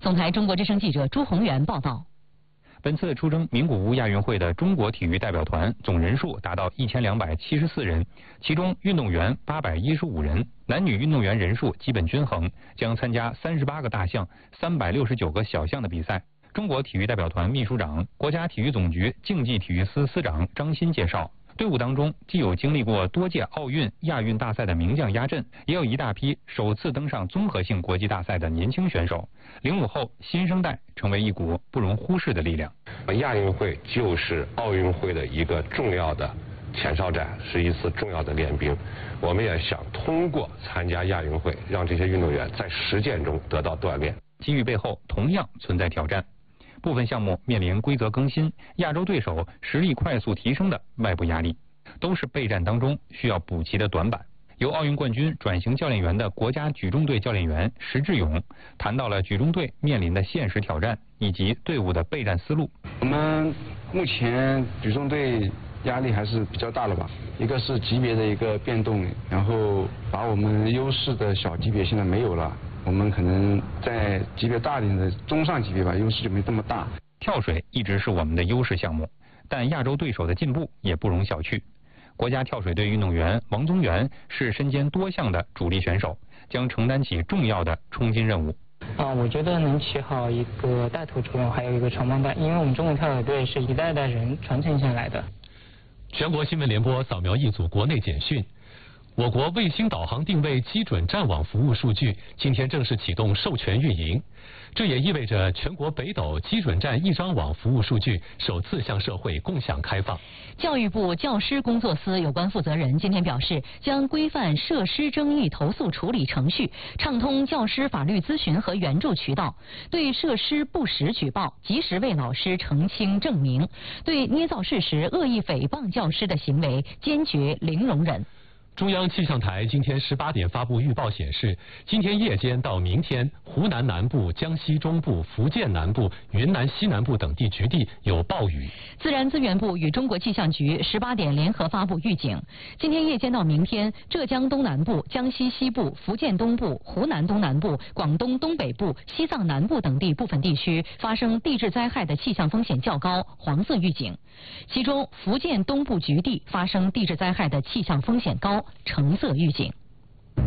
总台中国之声记者朱宏元报道。 本次出征名古屋亚运会的中国体育代表团总人数达到1274人，其中运动员815人，男女运动员人数基本均衡，将参加38个大项、369个小项的比赛。中国体育代表团秘书长、国家体育总局竞技体育司司长张欣介绍，队伍当中既有经历过多届奥运、亚运大赛的名将压阵，也有一大批首次登上综合性国际大赛的年轻选手。05后新生代成为一股不容忽视的力量。 亚运会就是奥运会的一个重要的前哨战，是一次重要的练兵。我们也想通过参加亚运会，让这些运动员在实践中得到锻炼。 机遇背后同样存在挑战。部分项目面临规则更新、亚洲对手实力快速提升的外部压力，都是备战当中需要补齐的短板。由奥运冠军转型教练员的国家举重队教练员石志勇谈到了举重队面临的现实挑战以及队伍的备战思路。 我们目前举重队压力还是比较大的吧，一个是级别的一个变动，然后把我们优势的小级别现在没有了。我们可能在级别大一点的中上级别吧，优势就没这么大。 跳水一直是我们的优势项目，但亚洲对手的进步也不容小觑。国家跳水队运动员王宗源是身兼多项的主力选手，将承担起重要的冲金任务。 我觉得能起好一个带头作用，还有一个传帮带，因为我们中国跳水队是一代代人传承下来的。 全国新闻联播扫描一组国内简讯。我国卫星导航定位基准站网服务数据今天正式启动授权运营，这也意味着全国北斗基准站一张网服务数据首次向社会共享开放。 教育部教师工作司有关负责人今天表示，将规范设施争议投诉处理程序，畅通教师法律咨询和援助渠道，对设施不实举报及时为老师澄清证明，对捏造事实、恶意诽谤教师的行为坚决零容忍。 中央气象台今天18点发布预报显示，今天夜间到明天，湖南南部、江西中部、福建南部、云南西南部等地局地有暴雨。 自然资源部与中国气象局18点联合发布预警，今天夜间到明天，浙江东南部、江西西部、福建东部、湖南东南部、广东东北部、西藏南部等地部分地区发生地质灾害的气象风险较高，黄色预警。其中，福建东部局地发生地质灾害的气象风险高，橙色预警。 您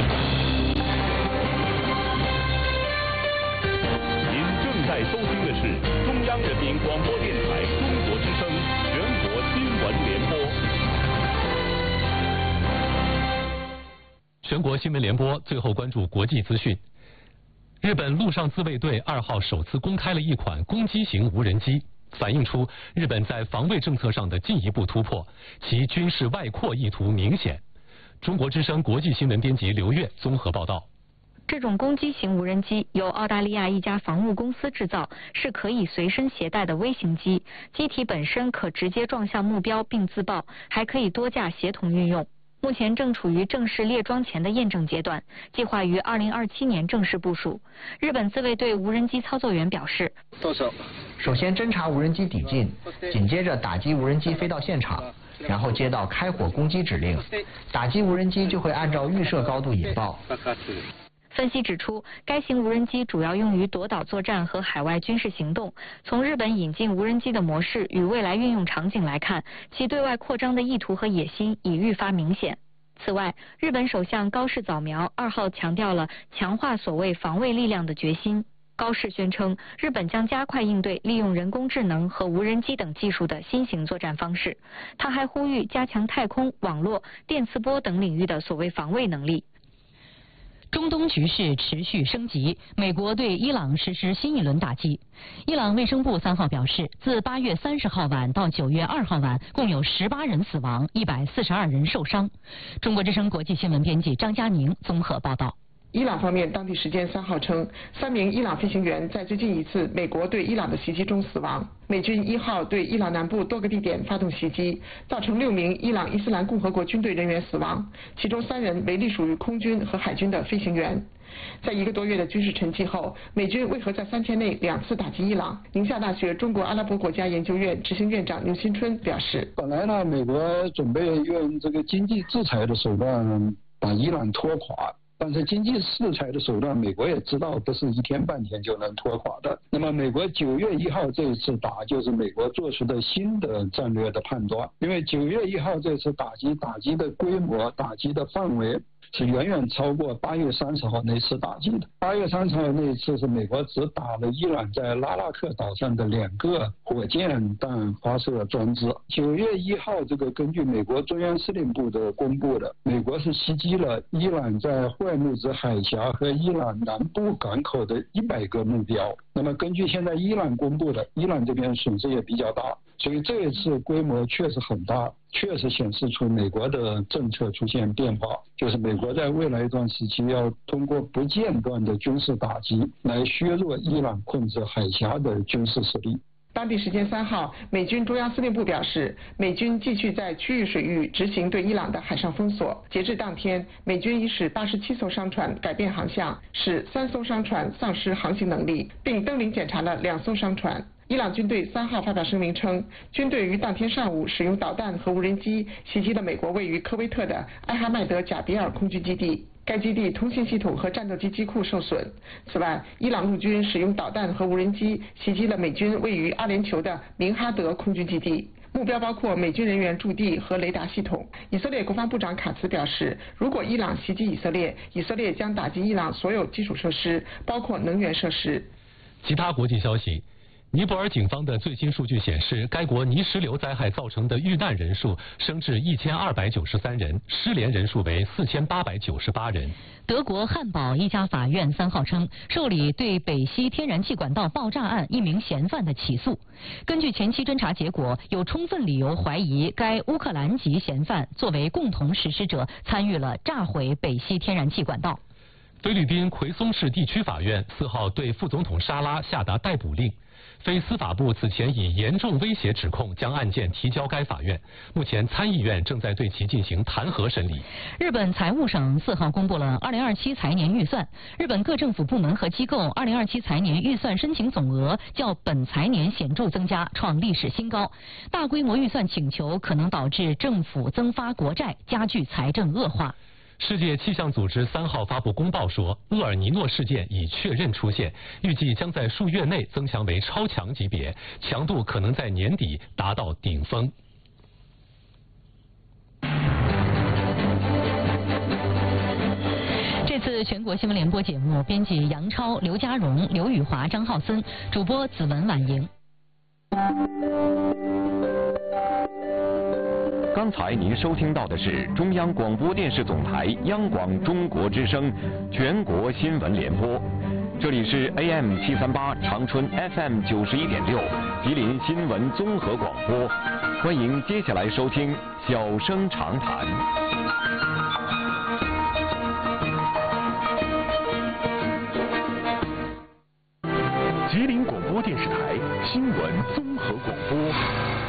正在收听的是中央人民广播电台中国之声全国新闻联播。 全国新闻联播最后关注国际资讯。日本陆上自卫队2号首次公开了一款攻击型无人机，反映出日本在防卫政策上的进一步突破，其军事外扩意图明显。中国之声国际新闻编辑刘越综合报道。 这种攻击型无人机由澳大利亚一家防务公司制造，是可以随身携带的微型机，机体本身可直接撞向目标并自爆，还可以多架协同运用。目前正处于正式列装前的验证阶段，计划于2027年正式部署。日本自卫队无人机操作员表示， 首先侦察无人机抵近，紧接着打击无人机飞到现场，然后接到开火攻击指令，打击无人机就会按照预设高度引爆。 分析指出，该型无人机主要用于夺岛作战和海外军事行动。从日本引进无人机的模式与未来运用场景来看，其对外扩张的意图和野心已愈发明显。此外，日本首相高市早苗2号强调了强化所谓防卫力量的决心。高市宣称，日本将加快应对利用人工智能和无人机等技术的新型作战方式。他还呼吁加强太空、网络、电磁波等领域的所谓防卫能力。 中东局势持续升级，美国对伊朗实施新一轮打击。伊朗卫生部3号表示，自8月30号晚到9月2号晚，共有18人死亡，142人受伤。中国之声国际新闻编辑张佳宁综合报道。 伊朗方面当地时间3号称，3名伊朗飞行员在最近一次美国对伊朗的袭击中死亡。美军1号对伊朗南部多个地点发动袭击，造成6名伊朗伊斯兰共和国军队人员死亡，其中3人为隶属于空军和海军的飞行员。在1个多月的军事沉寂后，美军为何在3天内2次打击伊朗？宁夏大学中国阿拉伯国家研究院执行院长牛新春表示， 本来呢，美国准备用这个经济制裁的手段把伊朗拖垮。 但是经济制裁的手段，美国也知道不是一天半天就能拖垮的。那么美国9月1号这一次打，就是美国做出的新的战略的判断，因为9月1号这次打击的规模、打击的范围是远远超过8月30号那次打击的。8月30号那一次是美国只打了伊朗在拉拉克岛上的2个火箭弹发射装置。9月1号这个根据美国中央司令部的公布的，美国是袭击了伊朗在霍尔木兹海峡和伊朗南部港口的100个目标。那么根据现在伊朗公布的，伊朗这边损失也比较大，所以这一次规模确实很大，确实显示出美国的政策出现变化，就是美国在未来一段时期要通过不间断的军事打击来削弱伊朗控制海峡的军事实力。 当地时间3号，美军中央司令部表示，美军继续在区域水域执行对伊朗的海上封锁。截至当天，美军已使87艘商船改变航向，使3艘商船丧失航行能力，并登临检查了2艘商船。伊朗军队3号发表声明称，军队于当天上午使用导弹和无人机袭击了美国位于科威特的艾哈迈德贾比尔空军基地。该基地通信系统和战斗机机库受损。此外，伊朗陆军使用导弹和无人机袭击了美军位于阿联酋的明哈德空军基地，目标包括美军人员驻地和雷达系统。以色列国防部长卡茨表示，如果伊朗袭击以色列，以色列将打击伊朗所有基础设施，包括能源设施。 其他国际消息。尼泊尔警方的最新数据显示，该国泥石流灾害造成的遇难人数升至1293人，失联人数为4898人。 德国汉堡一家法院3号称，受理对北溪天然气管道爆炸案1名嫌犯的起诉。根据前期侦查结果，有充分理由怀疑该乌克兰籍嫌犯作为共同实施者，参与了炸毁北溪天然气管道。 菲律宾奎松市地区法院4号对副总统沙拉下达逮捕令。非司法部此前以严重威胁指控将案件提交该法院，目前参议院正在对其进行弹劾审理。 日本财务省4号公布了2027财年预算，日本各政府部门和机构2027财年预算申请总额较本财年显著增加，创历史新高。大规模预算请求可能导致政府增发国债，加剧财政恶化。 世界气象组织3号发布公报说，厄尔尼诺事件已确认出现，预计将在数月内增强为超强级别，强度可能在年底达到顶峰。 这次全国新闻联播节目，编辑杨超、刘家荣、刘宇华、张浩森，主播子文、婉莹。 刚才您收听到的是中央广播电视总台央广中国之声全国新闻联播，这里是 AM 738长春 FM 91.6吉林新闻综合广播，欢迎接下来收听小生长谈。吉林广播电视台新闻综合广播。